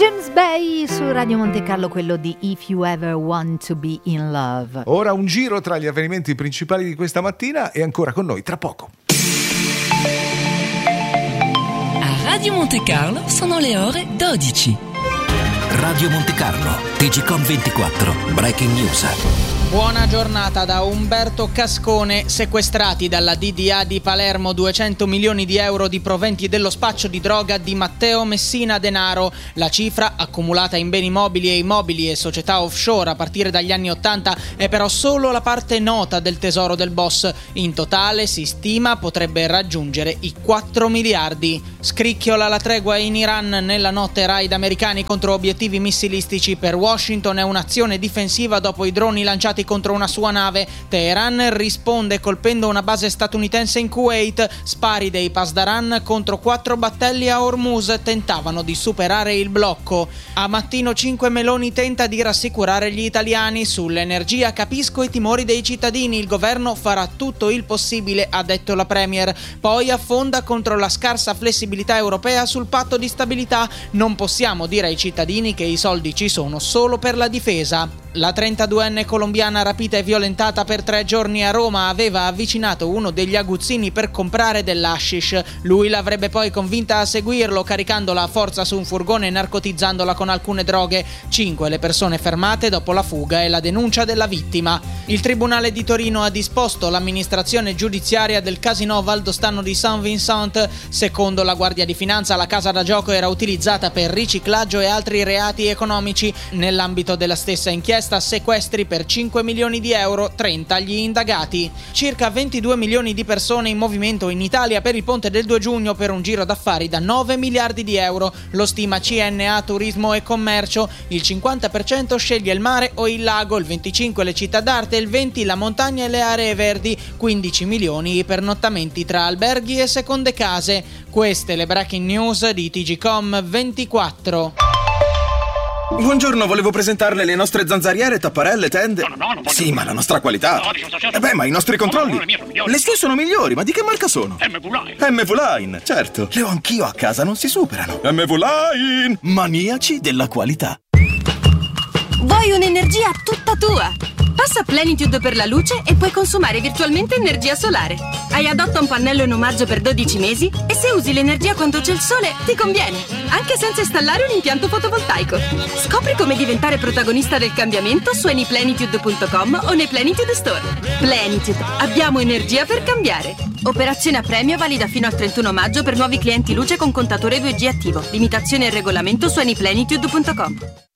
James Bay su Radio Monte Carlo, quello di If You Ever Want to Be in Love. Ora un giro tra gli avvenimenti principali di questa mattina e ancora con noi tra poco. A Radio Monte Carlo sono le ore 12. Radio Monte Carlo, TGcom 24, Breaking News. Buona giornata da Umberto Cascone. Sequestrati dalla DDA di Palermo 200 milioni di euro di proventi dello spaccio di droga di Matteo Messina Denaro. La cifra, accumulata in beni mobili e immobili e società offshore a partire dagli anni 80, è però solo la parte nota del tesoro del boss. In totale si stima potrebbe raggiungere i 4 miliardi. Scricchiola la tregua in Iran nella notte. Raid americani contro obiettivi missilistici. Per Washington è un'azione difensiva dopo i droni lanciati contro una sua nave. Teheran risponde colpendo una base statunitense in Kuwait. Spari dei Pasdaran contro 4 battelli a Hormuz tentavano di superare il blocco. A Mattino 5 Meloni tenta di rassicurare gli italiani sull'energia. Capisco i timori dei cittadini, il governo farà tutto il possibile, ha detto la premier. Poi affonda contro la scarsa flessibilità europea sul patto di stabilità. Non possiamo dire ai cittadini che i soldi ci sono solo per la difesa. La 32enne colombiana rapita e violentata per 3 giorni a Roma aveva avvicinato uno degli aguzzini per comprare dell'hashish. Lui l'avrebbe poi convinta a seguirlo, caricandola a forza su un furgone e narcotizzandola con alcune droghe. 5 le persone fermate dopo la fuga e la denuncia della vittima. Il Tribunale di Torino ha disposto l'amministrazione giudiziaria del casinò valdostano di Saint Vincent. Secondo la Guardia di Finanza, la casa da gioco era utilizzata per riciclaggio e altri reati economici. Nell'ambito della stessa inchiesta, sequestri per 5 milioni di euro, 30 gli indagati. Circa 22 milioni di persone in movimento in Italia per il ponte del 2 giugno per un giro d'affari da 9 miliardi di euro. Lo stima CNA Turismo e Commercio. Il 50% sceglie il mare o il lago, il 25% le città d'arte, il 20% la montagna e le aree verdi, 15 milioni i pernottamenti tra alberghi e seconde case. Queste le breaking news di TGcom 24. Buongiorno, volevo presentarle le nostre zanzariere, tapparelle, tende. No, sì, ma la nostra qualità. Ma i nostri controlli. Le sue sono migliori, ma di che marca sono? MV-Line, certo. Le ho anch'io a casa, non si superano. MV-Line, maniaci della qualità. Vuoi un'energia tutta tua? Passa Plenitude per la luce e puoi consumare virtualmente energia solare. Hai Adotta un pannello in omaggio per 12 mesi e se usi l'energia quando c'è il sole ti conviene, anche senza installare un impianto fotovoltaico. Scopri come diventare protagonista del cambiamento su anyplenitude.com o nei Plenitude Store. Plenitude, abbiamo energia per cambiare. Operazione a premio valida fino al 31 maggio per nuovi clienti luce con contatore 2G attivo. Limitazioni e regolamento su anyplenitude.com.